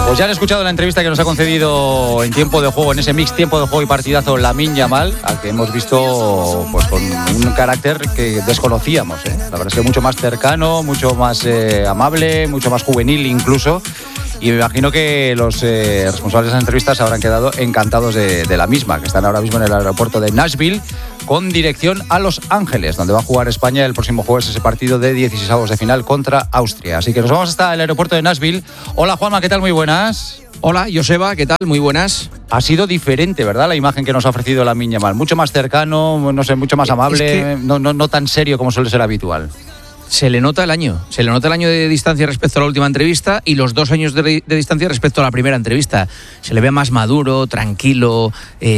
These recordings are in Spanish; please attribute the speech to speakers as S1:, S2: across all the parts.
S1: Pues ya han escuchado la entrevista que nos ha concedido en tiempo de juego, en ese mix tiempo de juego y partidazo, Lamine Yamal, al que hemos visto pues con un carácter que desconocíamos, ¿eh? La verdad es que mucho más cercano, mucho más amable, mucho más juvenil incluso. Y me imagino que los responsables de las entrevistas habrán quedado encantados de la misma, que están ahora mismo en el aeropuerto de Nashville con dirección a Los Ángeles, donde va a jugar España el próximo jueves ese partido de 16avos de final contra Austria. Así que nos vamos hasta el aeropuerto de Nashville. Hola Juanma, ¿qué tal? Muy buenas.
S2: Hola, Joseba, ¿qué tal? Muy buenas.
S1: Ha sido diferente, ¿verdad? La imagen que nos ha ofrecido Lamine Yamal. Mucho más cercano, no sé, mucho más amable, es que no tan serio como suele ser habitual.
S2: Se le nota el año de distancia respecto a la última entrevista y los 2 años de distancia respecto a la primera entrevista. Se le ve más maduro, tranquilo,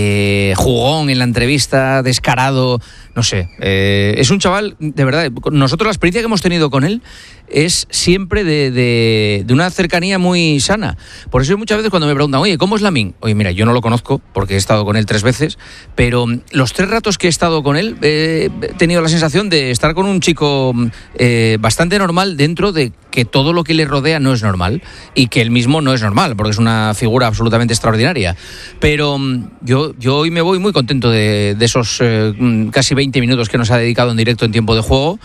S2: jugón en la entrevista, descarado, no sé. Es un chaval, de verdad, nosotros la experiencia que hemos tenido con él es siempre de una cercanía muy sana. Por eso muchas veces cuando me preguntan, oye, ¿cómo es Lamine? Oye, mira, yo no lo conozco porque he estado con él 3 veces, pero los 3 ratos que he estado con él he tenido la sensación de estar con un chico bastante normal dentro de que todo lo que le rodea no es normal y que él mismo no es normal, porque es una figura absolutamente extraordinaria. Pero yo hoy me voy muy contento de esos casi 20 minutos que nos ha dedicado en directo en tiempo de juego.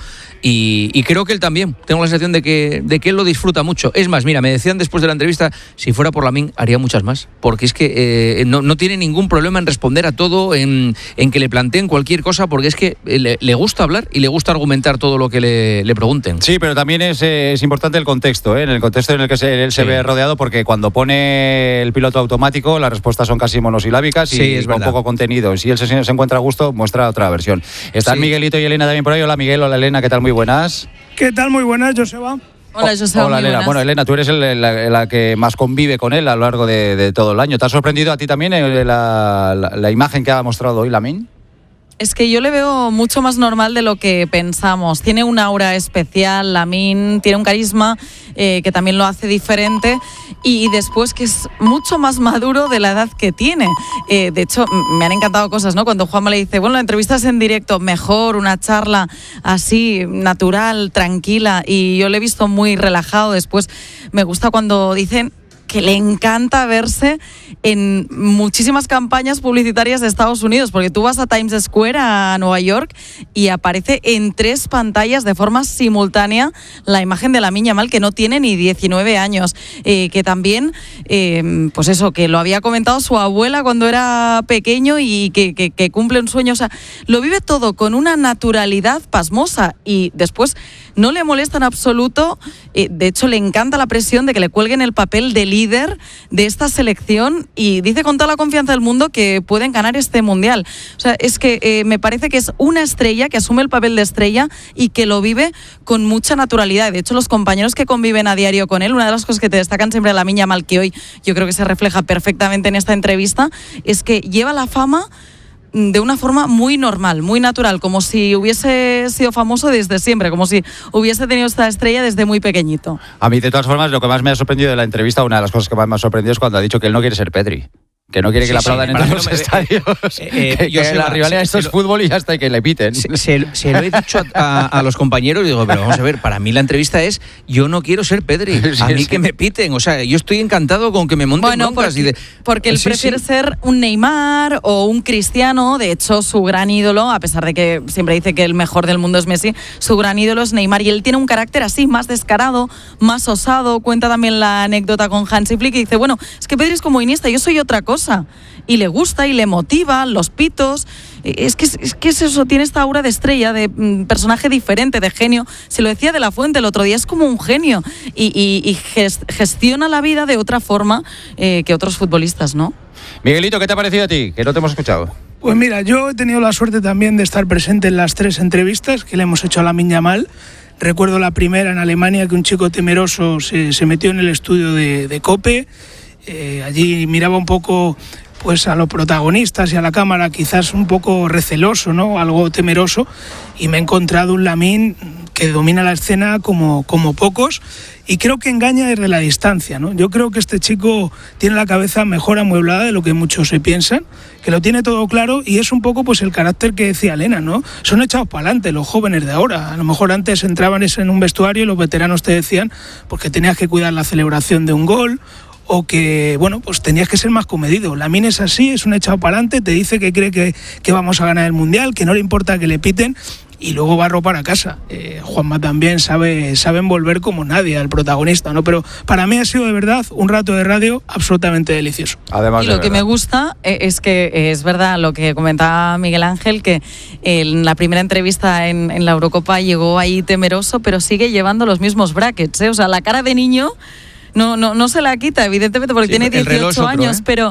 S2: Y creo que él también, tengo la sensación de que él lo disfruta mucho. Es más, mira, me decían después de la entrevista, si fuera por Lamine haría muchas más, porque es que no tiene ningún problema en responder a todo, en que le planteen cualquier cosa, porque es que le gusta hablar y le gusta argumentar todo lo que le pregunten.
S1: Sí, pero también es importante el contexto, en el contexto en el que él se ve rodeado, porque cuando pone el piloto automático las respuestas son casi monosilábicas y con poco contenido. Si él se encuentra a gusto, muestra otra versión. Están Miguelito y Elena también por ahí. Hola Miguel, hola Elena, ¿qué tal? Muy buenas.
S3: ¿Qué tal? Muy buenas, Joseba.
S4: Hola, Joseba.
S1: Hola, Elena. Bueno, Elena, tú eres la que más convive con él a lo largo de todo el año. ¿Te ha sorprendido a ti también la imagen que ha mostrado hoy Lamine?
S4: Es que yo le veo mucho más normal de lo que pensamos. Tiene una aura especial, Lamine, tiene un carisma que también lo hace diferente, y después que es mucho más maduro de la edad que tiene. De hecho, me han encantado cosas, ¿no? Cuando Juanma le dice, bueno, la entrevista es en directo, mejor una charla así, natural, tranquila, y yo le he visto muy relajado. Después me gusta cuando dicen que le encanta verse en muchísimas campañas publicitarias de Estados Unidos, porque tú vas a Times Square, a Nueva York, y aparece en 3 pantallas de forma simultánea la imagen de Lamine Yamal, que no tiene ni 19 años, que también, pues eso, que lo había comentado su abuela cuando era pequeño y que cumple un sueño. O sea, lo vive todo con una naturalidad pasmosa y después no le molesta en absoluto. De hecho, le encanta la presión de que le cuelguen el papel de líder de esta selección, y dice con toda la confianza del mundo que pueden ganar este mundial. O sea, es que me parece que es una estrella, que asume el papel de estrella y que lo vive con mucha naturalidad. De hecho, los compañeros que conviven a diario con él, una de las cosas que te destacan siempre a Lamine Yamal, que hoy yo creo que se refleja perfectamente en esta entrevista, es que lleva la fama de una forma muy normal, muy natural, como si hubiese sido famoso desde siempre, como si hubiese tenido esta estrella desde muy pequeñito.
S1: A mí, de todas formas, lo que más me ha sorprendido de la entrevista, una de las cosas que más me ha sorprendido es cuando ha dicho que él no quiere ser Pedri. Que no quiere que le aplaudan en todos los estadios. Que la rivalidad esto es fútbol y ya está, y que le piten.
S2: Se lo he dicho a los compañeros y digo, pero vamos a ver, para mí la entrevista es, yo no quiero ser Pedri, a mí que me piten. O sea, yo estoy encantado con que me monten broncas.
S4: Porque él prefiere ser un Neymar o un Cristiano. De hecho, su gran ídolo, a pesar de que siempre dice que el mejor del mundo es Messi, su gran ídolo es Neymar. Y él tiene un carácter así, más descarado, más osado. Cuenta también la anécdota con Hansi Flick y dice, bueno, es que Pedri es como Iniesta, yo soy otra cosa. Y le gusta y le motiva los pitos. Es que es eso, tiene esta aura de estrella, de personaje diferente, de genio. Se lo decía De La Fuente el otro día, es como un genio y gestiona la vida de otra forma que otros futbolistas, ¿no?
S1: Miguelito, ¿qué te ha parecido a ti? Que no te hemos escuchado.
S3: Pues mira, yo he tenido la suerte también de estar presente en las 3 entrevistas que le hemos hecho a Lamine Yamal. Recuerdo la primera en Alemania, que un chico temeroso se metió en el estudio de COPE. Allí miraba un poco pues a los protagonistas y a la cámara, quizás un poco receloso, ¿no? Algo temeroso, y me he encontrado un Lamine que domina la escena como pocos, y creo que engaña desde la distancia, ¿no? Yo creo que este chico tiene la cabeza mejor amueblada de lo que muchos se piensan, que lo tiene todo claro, y es un poco pues el carácter que decía Elena, ¿no? Son echados para adelante los jóvenes de ahora. A lo mejor antes entraban en un vestuario y los veteranos te decían porque tenías que cuidar la celebración de un gol, o que, bueno, pues tenías que ser más comedido. Lamine es así, es un echado para adelante, te dice que cree que vamos a ganar el Mundial, que no le importa que le piten, y luego barro para casa. Juanma también sabe envolver como nadie al protagonista, ¿no? Pero para mí ha sido de verdad un rato de radio absolutamente delicioso.
S1: Además,
S4: y lo que me gusta es que es verdad lo que comentaba Miguel Ángel, que en la primera entrevista en la Eurocopa llegó ahí temeroso, pero sigue llevando los mismos brackets, ¿eh? O sea, la cara de niño no se la quita, evidentemente, porque
S2: sí,
S4: tiene 18 años,
S2: otro,
S4: pero